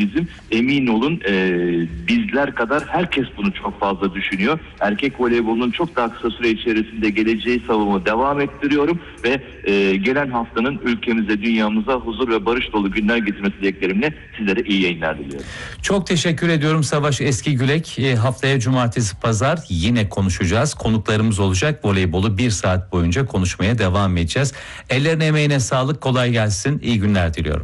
bizim. Emin olun bizler kadar herkes bunu çok fazla düşünüyor. Erkek voleybolunun çok daha kısa süre içerisinde geleceği savunumu devam ettiriyorum ve gelen haftanın ülkemize, dünyamıza huzur ve barış dolu günler getirmesi dileklerimle sizlere iyi yayınlar diliyorum. Çok teşekkür ediyorum Savaş Eskigülek. Haftaya cumartesi pazar yine konuşacağız. Konuklarımız olacak. Voleybolu 1 saat boyunca konuşmaya devam edeceğiz. Ellerine emeğine sağlık, kolay gelsin. İyi günler diliyorum.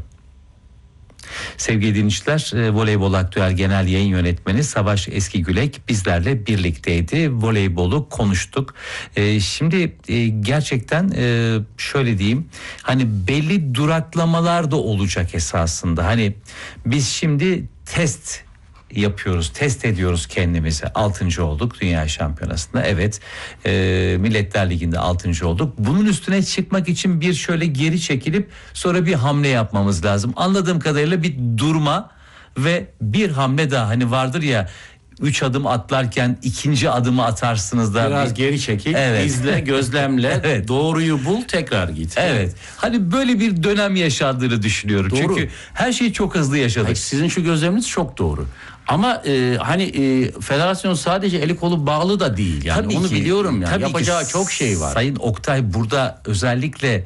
Sevgili dinleyiciler, Voleybol Aktüel Genel Yayın Yönetmeni Savaş Eskigülek bizlerle birlikteydi. Voleybolu konuştuk. Şimdi gerçekten şöyle diyeyim, hani belli duraklamalar da olacak esasında. Hani biz şimdi test yapıyoruz, test ediyoruz kendimizi. 6. olduk Dünya Şampiyonası'nda. Evet, Milletler Ligi'nde 6. olduk. Bunun üstüne çıkmak için bir şöyle geri çekilip sonra bir hamle yapmamız lazım. Anladığım kadarıyla bir durma ve bir hamle daha. Hani vardır ya, 3 adım atlarken 2. adımı atarsınız da biraz geri çekil, izle, gözlemle, evet. Doğruyu bul, tekrar git. Evet. Hani böyle bir dönem yaşandığını düşünüyorum. Doğru. Çünkü her şeyi çok hızlı yaşadık. Hayır, sizin şu gözleminiz çok doğru. Ama federasyon sadece eli kolu bağlı da değil. Yani tabii onu ki, biliyorum yani. Yapacağı ki, çok şey var. Sayın Oktay burada özellikle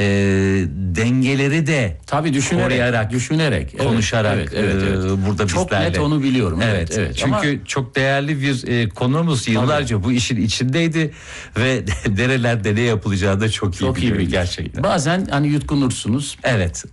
dengeleri de tabii düşünerek, konuşarak evet. burada çok bizlerle. net onu biliyorum. Evet. Çünkü ama çok değerli bir konuğumuz, yıllarca bu işin içindeydi ve nerelerde ne yapılacağı da çok iyi biliyor gerçekten. Bazen hani yutkunursunuz. Evet.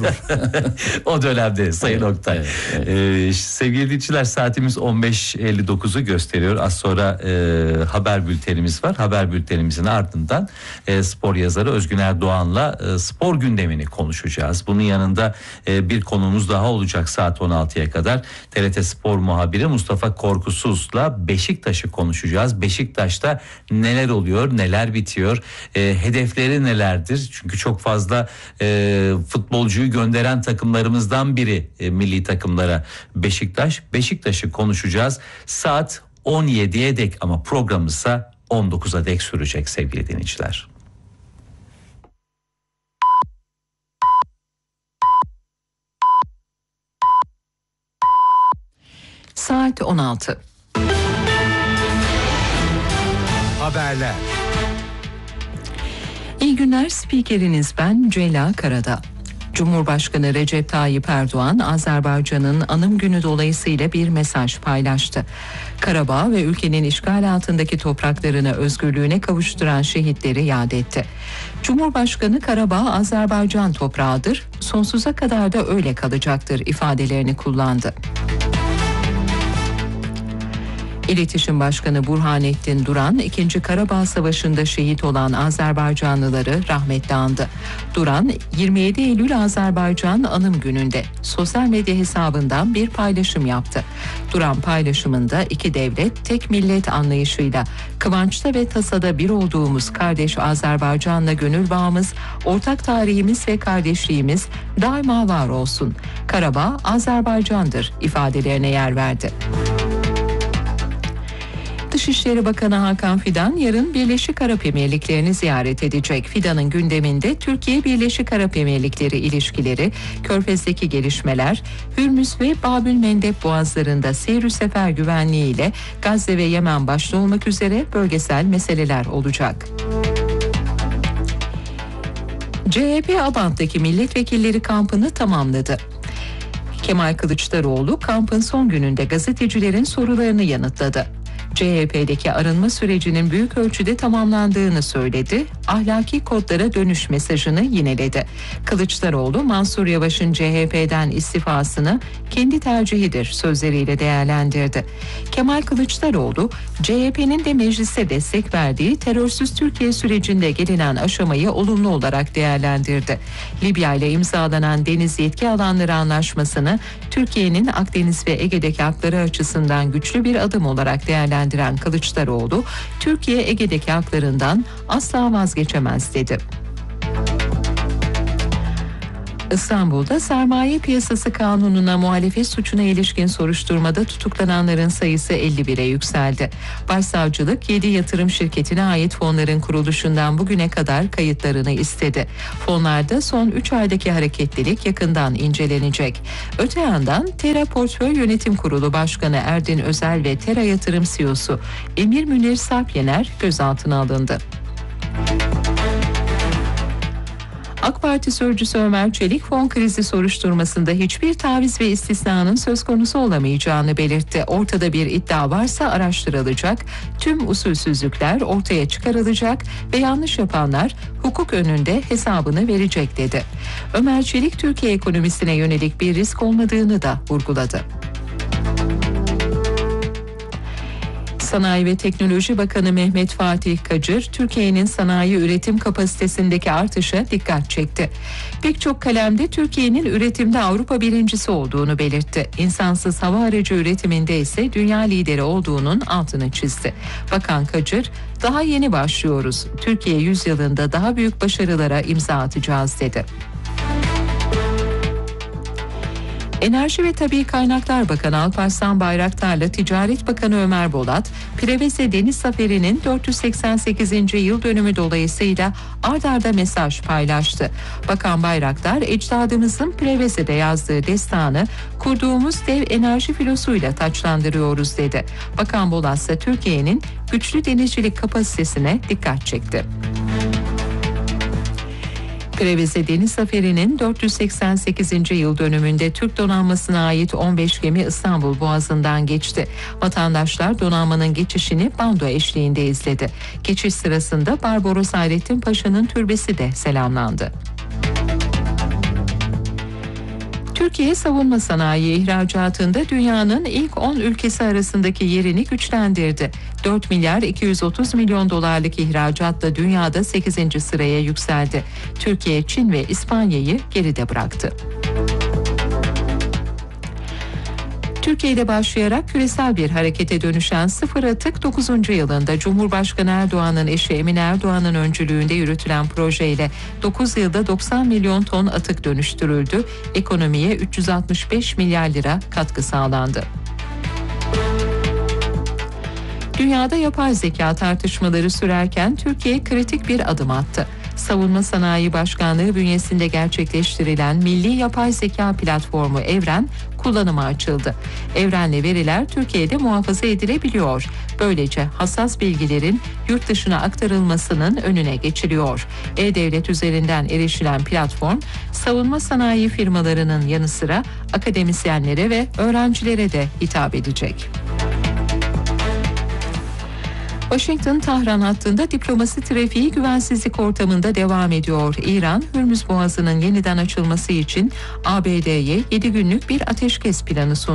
O dönemde Sayın Oktay. Evet. Sevgili dinleyiciler, saatimiz 15.59'u gösteriyor. Az sonra haber bültenimiz var. Haber bültenimizin ardından spor yazarı Özgün Erdoğan'la spor gündemini konuşacağız. Bunun yanında bir konuğumuz daha olacak saat 16'ya kadar. TRT Spor muhabiri Mustafa Korkusuz'la Beşiktaş'ı konuşacağız. Beşiktaş'ta neler oluyor, neler bitiyor, hedefleri nelerdir? Çünkü çok fazla futbolcuyu gönderen takımlarımızdan biri milli takımlara Beşiktaş'ı konuşacağız. Saat 17'ye dek, ama programımızsa 19'a dek sürecek sevgili dinleyiciler. Saat 16. Haberler. İyi günler, spikeriniz ben Ceyla Karadağ. Cumhurbaşkanı Recep Tayyip Erdoğan, Azerbaycan'ın anım günü dolayısıyla bir mesaj paylaştı. Karabağ ve ülkenin işgal altındaki topraklarını özgürlüğüne kavuşturan şehitleri yad etti. Cumhurbaşkanı, Karabağ Azerbaycan toprağıdır, sonsuza kadar da öyle kalacaktır ifadelerini kullandı. İletişim Başkanı Burhanettin Duran, 2. Karabağ Savaşı'nda şehit olan Azerbaycanlıları rahmetle andı. Duran, 27 Eylül Azerbaycan Anım Günü'nde sosyal medya hesabından bir paylaşım yaptı. Duran paylaşımında iki devlet, tek millet anlayışıyla kıvançta ve tasada bir olduğumuz kardeş Azerbaycan'la gönül bağımız, ortak tarihimiz ve kardeşliğimiz daima var olsun. Karabağ Azerbaycan'dır ifadelerine yer verdi. Dışişleri Bakanı Hakan Fidan yarın Birleşik Arap Emirlikleri'ni ziyaret edecek. Fidan'ın gündeminde Türkiye-Birleşik Arap Emirlikleri ilişkileri, Körfez'deki gelişmeler, Hürmüz ve Babülmendeb boğazlarında seyir sefer güvenliği ile Gazze ve Yemen başta olmak üzere bölgesel meseleler olacak. CHP Abant'taki milletvekilleri kampını tamamladı. Kemal Kılıçdaroğlu kampın son gününde gazetecilerin sorularını yanıtladı. CHP'deki arınma sürecinin büyük ölçüde tamamlandığını söyledi. Ahlaki kodlara dönüş mesajını yineledi. Kılıçdaroğlu, Mansur Yavaş'ın CHP'den istifasını kendi tercihidir sözleriyle değerlendirdi. Kemal Kılıçdaroğlu, CHP'nin de mecliste destek verdiği terörsüz Türkiye sürecinde gelinen aşamayı olumlu olarak değerlendirdi. Libya ile imzalanan deniz yetki alanları anlaşmasını Türkiye'nin Akdeniz ve Ege'deki hakları açısından güçlü bir adım olarak değerlendiren Kılıçdaroğlu, Türkiye Ege'deki haklarından asla vazgeçemez dedi. İstanbul'da sermaye piyasası kanununa muhalefet suçuna ilişkin soruşturmada tutuklananların sayısı 51'e yükseldi. Başsavcılık 7 yatırım şirketine ait fonların kuruluşundan bugüne kadar kayıtlarını istedi. Fonlarda son 3 aydaki hareketlilik yakından incelenecek. Öte yandan Tera Portföy Yönetim Kurulu Başkanı Erdin Özel ve Tera Yatırım CEO'su Emir Münir Sarpyener gözaltına alındı. AK Parti sözcüsü Ömer Çelik fon krizi soruşturmasında hiçbir taviz ve istisnanın söz konusu olamayacağını belirtti. Ortada bir iddia varsa araştırılacak, tüm usulsüzlükler ortaya çıkarılacak ve yanlış yapanlar hukuk önünde hesabını verecek dedi. Ömer Çelik Türkiye ekonomisine yönelik bir risk olmadığını da vurguladı. Sanayi ve Teknoloji Bakanı Mehmet Fatih Kacır, Türkiye'nin sanayi üretim kapasitesindeki artışa dikkat çekti. Pek çok kalemde Türkiye'nin üretimde Avrupa birincisi olduğunu belirtti. İnsansız hava aracı üretiminde ise dünya lideri olduğunun altını çizdi. Bakan Kacır, daha yeni başlıyoruz. Türkiye 100 yılında daha büyük başarılara imza atacağız dedi. Enerji ve Tabii Kaynaklar Bakanı Alparslan Bayraktar'la Ticaret Bakanı Ömer Bolat, Preveze Deniz Zaferi'nin 488. yıl dönümü dolayısıyla ard arda mesaj paylaştı. Bakan Bayraktar, ecdadımızın Preveze'de yazdığı destanı kurduğumuz dev enerji filosuyla taçlandırıyoruz dedi. Bakan Bolat ise Türkiye'nin güçlü denizcilik kapasitesine dikkat çekti. Preveze Deniz Zaferi'nin 488. yıl dönümünde Türk donanmasına ait 15 gemi İstanbul Boğazı'ndan geçti. Vatandaşlar donanmanın geçişini bando eşliğinde izledi. Geçiş sırasında Barbaros Hayrettin Paşa'nın türbesi de selamlandı. Türkiye savunma sanayi ihracatında dünyanın ilk 10 ülkesi arasındaki yerini güçlendirdi. 4 milyar 230 milyon dolarlık ihracatla dünyada 8. sıraya yükseldi. Türkiye, Çin ve İspanya'yı geride bıraktı. Türkiye'de başlayarak küresel bir harekete dönüşen Sıfır Atık 9. yılında Cumhurbaşkanı Erdoğan'ın eşi Emine Erdoğan'ın öncülüğünde yürütülen projeyle 9 yılda 90 milyon ton atık dönüştürüldü. Ekonomiye 365 milyar lira katkı sağlandı. Dünyada yapay zeka tartışmaları sürerken Türkiye kritik bir adım attı. Savunma Sanayi Başkanlığı bünyesinde gerçekleştirilen Milli Yapay Zeka Platformu Evren kullanıma açıldı. Evrenle veriler Türkiye'de muhafaza edilebiliyor. Böylece hassas bilgilerin yurt dışına aktarılmasının önüne geçiliyor. E-Devlet üzerinden erişilen platform, savunma sanayi firmalarının yanı sıra akademisyenlere ve öğrencilere de hitap edecek. Washington-Tahran hattında diplomasi trafiği güvensizlik ortamında devam ediyor. İran, Hürmüz Boğazı'nın yeniden açılması için ABD'ye 7 günlük bir ateşkes planı sundu.